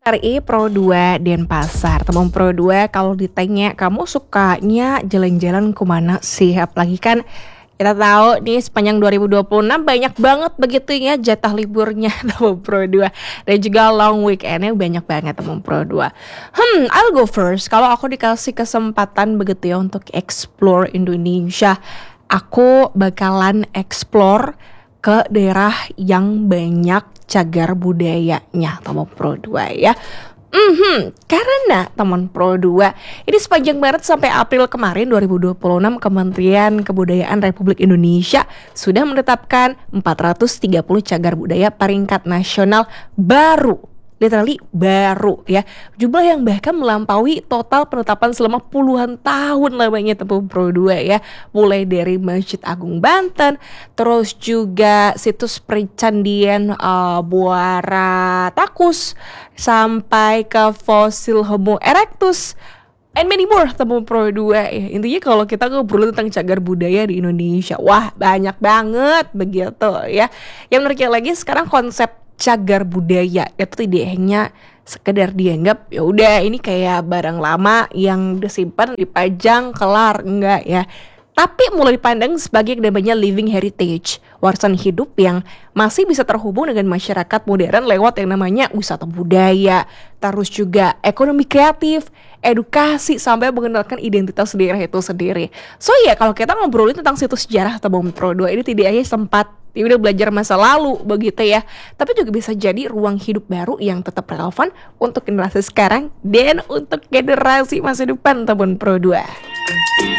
RI Pro 2 Denpasar. Teman Pro 2, kalau ditanya kamu sukanya jalan-jalan kemana sih? Apalagi kan kita tahu nih sepanjang 2026 banyak banget begitu ya jatah liburnya teman Pro 2. Dan juga long weekendnya banyak banget teman Pro 2. I'll go first. Kalau aku dikasih kesempatan begitu ya untuk explore Indonesia, aku bakalan explore ke daerah yang banyak cagar budayanya teman Pro 2 ya. Karena teman Pro 2 ini sepanjang Maret sampai April kemarin 2026 Kementerian Kebudayaan Republik Indonesia sudah menetapkan 430 cagar budaya peringkat nasional baru. Literally baru ya. Jumlah yang bahkan melampaui total penetapan selama puluhan tahun lamanya teman Pro 2 ya. Mulai dari Masjid Agung Banten, terus juga situs percandian Buara Takus, sampai ke fosil Homo erectus, and many more teman Pro 2 ya. Intinya kalau kita ngobrol tentang cagar budaya di Indonesia, wah banyak banget begitu ya. Yang menariknya lagi sekarang konsep cagar budaya itu tidak hanya sekedar dianggap ya udah ini kayak barang lama yang disimpan dipajang kelar, enggak ya, tapi mulai dipandang sebagai namanya living heritage, warisan hidup yang masih bisa terhubung dengan masyarakat modern lewat yang namanya wisata budaya, terus juga ekonomi kreatif, edukasi, sampai mengenalkan identitas daerah itu sendiri. So ya kalau kita ngobrolin tentang situs sejarah Teman Pro 2 ini tidak hanya sempat udah belajar masa lalu begitu ya, tapi juga bisa jadi ruang hidup baru yang tetap relevan untuk generasi sekarang dan untuk generasi masa depan Teman Pro 2.